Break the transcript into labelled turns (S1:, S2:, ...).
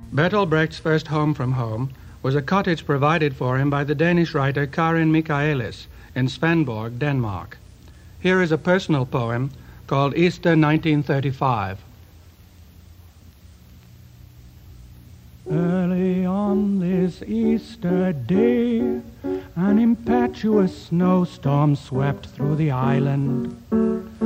S1: Bertolt Brecht's first home from home was a cottage provided for him by the Danish writer Karin Michaelis in Svendborg, Denmark. Here is a personal poem called Easter 1935. Early on this Easter day, an impetuous snowstorm swept through the island.